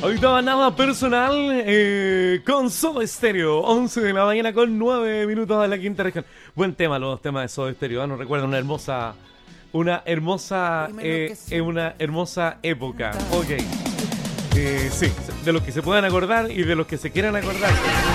Ahorita nada personal con Soda Stereo, 11 de la mañana con 9 minutos de la quinta región. Buen tema, los dos temas de Soda Stereo, ¿no? Recuerdo una hermosa época. Ok. Sí, de los que se puedan acordar y de los que se quieran acordar.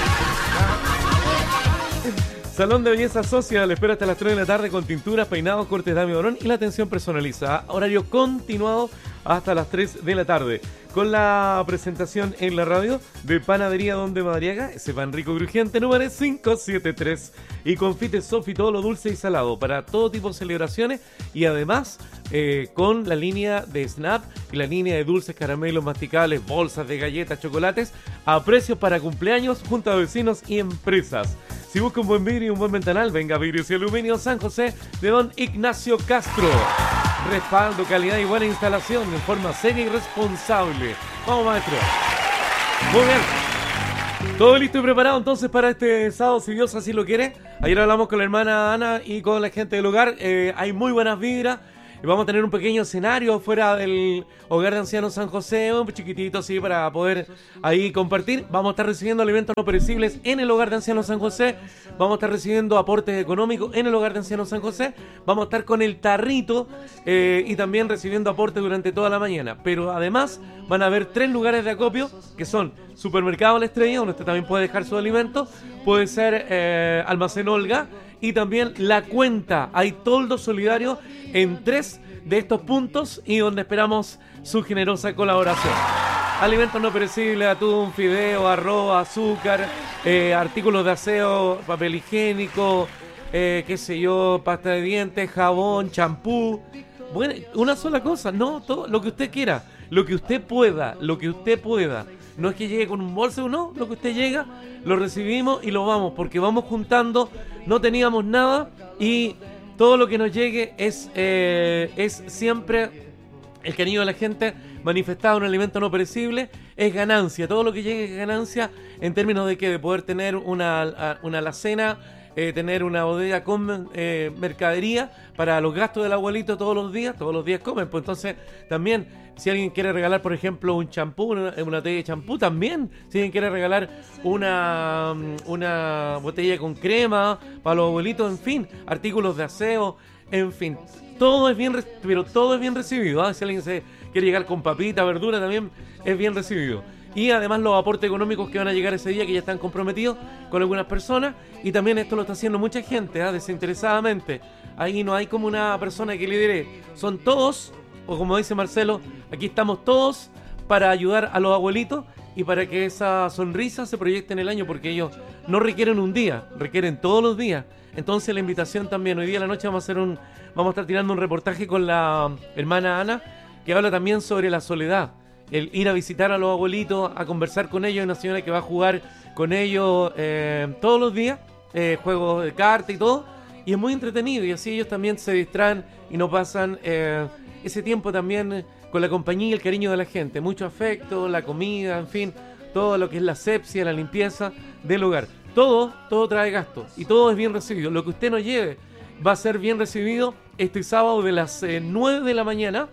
Salón de Belleza Socia, le espera hasta las 3 de la tarde con tinturas, peinados, cortes de algodón y la atención personalizada. Horario continuado hasta las 3 de la tarde. Con la presentación en la radio de Panadería Donde Madariaga, ese pan rico crujiente número 573. Y confite Sofi, todo lo dulce y salado para todo tipo de celebraciones. Y además con la línea de Snap y la línea de dulces, caramelos, masticables, bolsas de galletas, chocolates a precios para cumpleaños, junta de vecinos y empresas. Si busca un buen vidrio y un buen ventanal, venga a Vidrios y Aluminio San José de Don Ignacio Castro. Respaldo, calidad y buena instalación en forma seria y responsable. Vamos, maestro. Muy bien. Todo listo y preparado entonces para este sábado, si Dios así lo quiere. Ayer hablamos con la hermana Ana y con la gente del hogar. Hay muy buenas vibras. Y vamos a tener un pequeño escenario fuera del Hogar de Ancianos San José, un chiquitito así para poder ahí compartir. Vamos a estar recibiendo alimentos no perecibles en el Hogar de Ancianos San José. Vamos a estar recibiendo aportes económicos en el Hogar de Ancianos San José. Vamos a estar con el tarrito y también recibiendo aportes durante toda la mañana. Pero además van a haber 3 lugares de acopio que son Supermercado La Estrella, donde usted también puede dejar sus alimentos. Puede ser Almacén Olga. Y también La Cuenta. Hay toldo solidario en 3 de estos puntos y donde esperamos su generosa colaboración. Alimentos no perecibles, atún, fideo, arroz, azúcar, artículos de aseo, papel higiénico, qué sé yo, pasta de dientes, jabón, champú. Bueno, una sola cosa, no, todo lo que usted quiera, lo que usted pueda. No es que llegue con un bolso, no, lo que usted llega, lo recibimos y lo vamos, porque vamos juntando, no teníamos nada y todo lo que nos llegue es siempre el cariño de la gente manifestado en un alimento no perecible, es ganancia, todo lo que llegue es ganancia en términos de que de poder tener una alacena, tener una bodega con mercadería para los gastos del abuelito todos los días comen, pues entonces también si alguien quiere regalar, por ejemplo, un champú, una botella de champú, también. Si alguien quiere regalar una botella con crema para los abuelitos, en fin, artículos de aseo, en fin. Todo es bien, pero todo es bien recibido. Si alguien se quiere llegar con papita, verdura, también es bien recibido. Y además los aportes económicos que van a llegar ese día, que ya están comprometidos con algunas personas. Y también esto lo está haciendo mucha gente, desinteresadamente. Ahí no hay como una persona que lidere. Son todos, o como dice Marcelo, aquí estamos todos para ayudar a los abuelitos y para que esa sonrisa se proyecte en el año, porque ellos no requieren un día, requieren todos los días. Entonces la invitación también, hoy día a la noche vamos a estar tirando un reportaje con la hermana Ana, que habla también sobre la soledad, el ir a visitar a los abuelitos, a conversar con ellos. Hay una señora que va a jugar con ellos todos los días, juegos de cartas y todo, y es muy entretenido, y así ellos también se distraen y no pasan ese tiempo también con la compañía y el cariño de la gente, mucho afecto, la comida, en fin, todo lo que es la asepsia, la limpieza del hogar. Todo trae gasto y todo es bien recibido. Lo que usted nos lleve va a ser bien recibido este sábado de las 9 de la mañana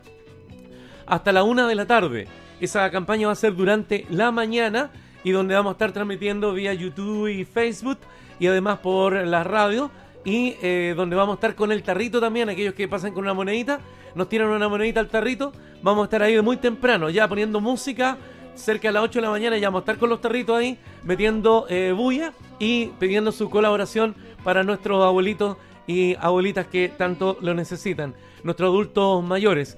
hasta la 1 de la tarde. Esa campaña va a ser durante la mañana y donde vamos a estar transmitiendo vía YouTube y Facebook y además por la radio. Y donde vamos a estar con el tarrito también, aquellos que pasan con una monedita, nos tiran una monedita al tarrito, vamos a estar ahí de muy temprano, ya poniendo música, cerca de las 8 de la mañana, ya vamos a estar con los tarritos ahí, metiendo bulla y pidiendo su colaboración para nuestros abuelitos y abuelitas que tanto lo necesitan, nuestros adultos mayores.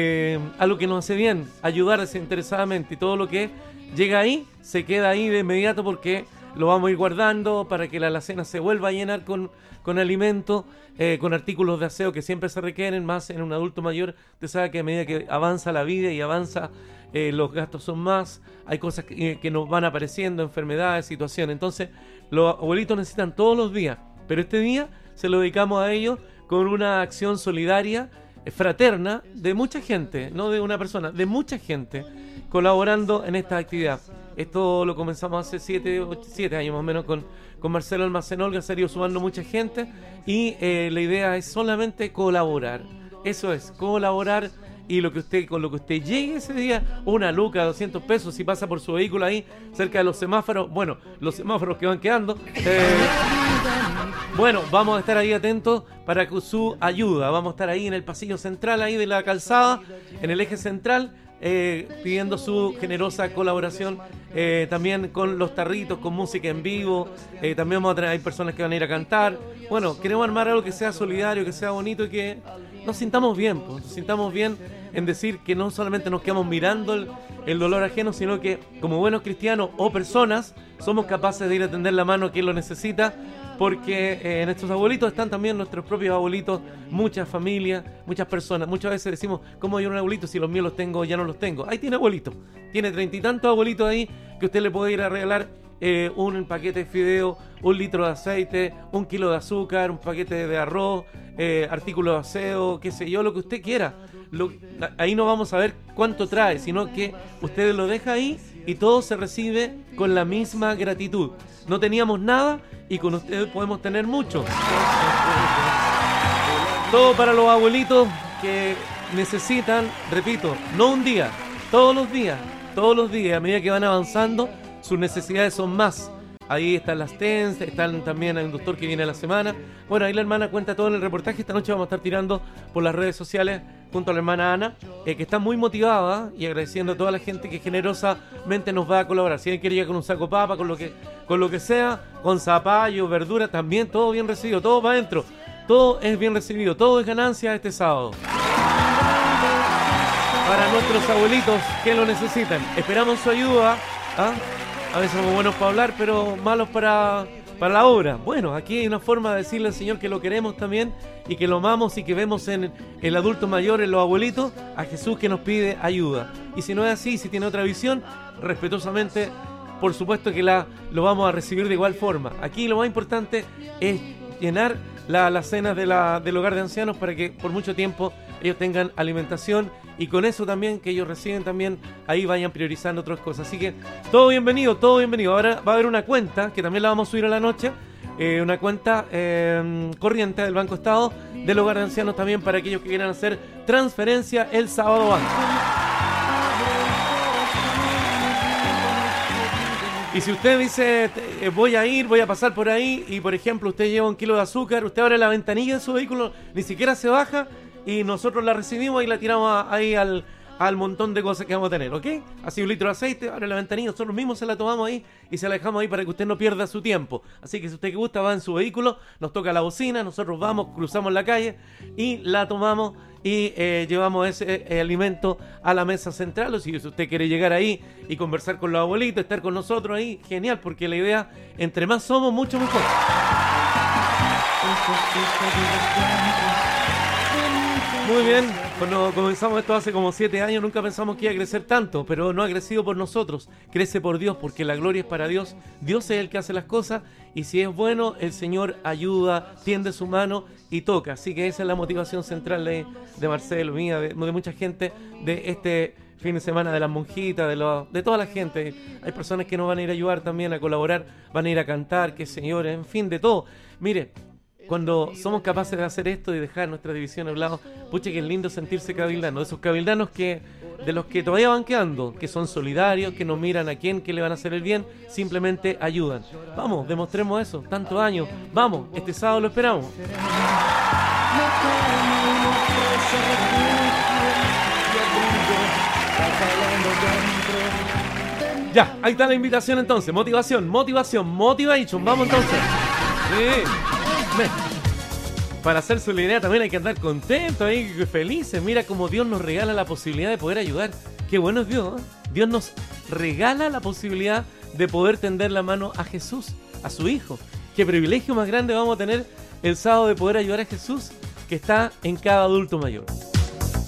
Algo que nos hace bien, ayudar desinteresadamente, y todo lo que llega ahí, se queda ahí de inmediato porque lo vamos a ir guardando para que la alacena se vuelva a llenar con alimentos, con artículos de aseo que siempre se requieren, más en un adulto mayor. Usted sabe que a medida que avanza la vida y avanza, los gastos son más, hay cosas que nos van apareciendo, enfermedades, situaciones. Entonces, los abuelitos necesitan todos los días, pero este día se lo dedicamos a ellos con una acción solidaria, fraterna, de mucha gente, no de una persona, de mucha gente, colaborando en esta actividad. Esto lo comenzamos hace 7 años más o menos con Marcelo Almacén Olga, se ha ido sumando mucha gente y la idea es solamente colaborar. Eso es, colaborar y con lo que usted llegue ese día, 1 luca, 200 pesos, si pasa por su vehículo ahí, cerca de los semáforos, bueno, los semáforos que van quedando, bueno, vamos a estar ahí atentos para su ayuda. Vamos a estar ahí en el pasillo central ahí de la calzada, en el eje central, pidiendo su generosa colaboración, también con los tarritos, con música en vivo. También vamos a tener, hay personas que van a ir a cantar. Bueno, queremos armar algo que sea solidario, que sea bonito y que nos sintamos bien, pues, nos sintamos bien en decir que no solamente nos quedamos mirando el dolor ajeno, sino que como buenos cristianos o personas somos capaces de ir a tender la mano a quien lo necesita, porque en estos abuelitos están también nuestros propios abuelitos, muchas familias, muchas personas. Muchas veces decimos, ¿cómo hay un abuelito si los míos los tengo o ya no los tengo? Ahí tiene abuelitos, tiene 30 y tantos abuelitos ahí que usted le puede ir a regalar un paquete de fideo, 1 litro de aceite, 1 kilo de azúcar, un paquete de arroz, artículos de aseo, qué sé yo, lo que usted quiera. Ahí no vamos a ver cuánto trae, sino que usted lo deja ahí y todo se recibe con la misma gratitud. No teníamos nada y con ustedes podemos tener mucho. Todo para los abuelitos que necesitan, repito, no un día, todos los días, a medida que van avanzando, sus necesidades son más. Ahí están las TENS, están también el doctor que viene a la semana. Bueno, ahí la hermana cuenta todo en el reportaje. Esta noche vamos a estar tirando por las redes sociales junto a la hermana Ana, que está muy motivada y agradeciendo a toda la gente que generosamente nos va a colaborar. Si alguien quiere ir con un saco de papa, con lo que sea, con zapallo, verdura, también todo bien recibido, todo para adentro. Todo es bien recibido, todo es ganancia este sábado. Para nuestros abuelitos que lo necesitan. Esperamos su ayuda. A veces somos buenos para hablar, pero malos para la obra. Bueno, aquí hay una forma de decirle al Señor que lo queremos también y que lo amamos y que vemos en el adulto mayor, en los abuelitos, a Jesús que nos pide ayuda. Y si no es así, si tiene otra visión, respetuosamente, por supuesto que lo vamos a recibir de igual forma. Aquí lo más importante es llenar las cenas del hogar de ancianos para que por mucho tiempo ellos tengan alimentación y con eso también que ellos reciben también ahí vayan priorizando otras cosas. Así que todo bienvenido, todo bienvenido. Ahora va a haber una cuenta que también la vamos a subir a la noche, una cuenta corriente del Banco Estado del hogar de ancianos también para aquellos que quieran hacer transferencia el sábado antes. Y si usted dice, voy a pasar por ahí y por ejemplo usted lleva 1 kilo de azúcar, usted abre la ventanilla de su vehículo, ni siquiera se baja y nosotros la recibimos y la tiramos ahí al montón de cosas que vamos a tener, ¿ok? Así 1 litro de aceite, abre la ventanilla, nosotros mismos se la tomamos ahí y se la dejamos ahí para que usted no pierda su tiempo. Así que si usted que gusta va en su vehículo, nos toca la bocina, nosotros vamos, cruzamos la calle y la tomamos y llevamos ese alimento a la mesa central. O si usted quiere llegar ahí y conversar con los abuelitos, estar con nosotros ahí, genial, porque la idea, entre más somos, mucho mejor. Muy bien, cuando comenzamos esto hace como 7 años nunca pensamos que iba a crecer tanto, pero no ha crecido por nosotros, crece por Dios, porque la gloria es para Dios. Dios es el que hace las cosas y si es bueno, el Señor ayuda, tiende su mano y toca. Así que esa es la motivación central de Marcelo, mía, de mucha gente de este fin de semana, de las monjitas, de toda la gente. Hay personas que nos van a ir a ayudar también, a colaborar, van a ir a cantar, que señores, en fin, de todo. Mire, cuando somos capaces de hacer esto y dejar nuestras divisiones a un lado, pucha que es lindo sentirse cabildano, esos cabildanos de los que todavía van quedando, que son solidarios, que no miran a quién, que le van a hacer el bien, simplemente ayudan. Vamos, demostremos eso, tantos años, vamos, este sábado lo esperamos. Ya, ahí está la invitación entonces, motivation, vamos entonces. Sí. Para hacer solidaridad también hay que andar contentos, felices. Mira cómo Dios nos regala la posibilidad de poder ayudar. Qué bueno es Dios, ¿eh? Dios nos regala la posibilidad de poder tender la mano a Jesús, a su Hijo. Qué privilegio más grande vamos a tener el sábado de poder ayudar a Jesús, que está en cada adulto mayor.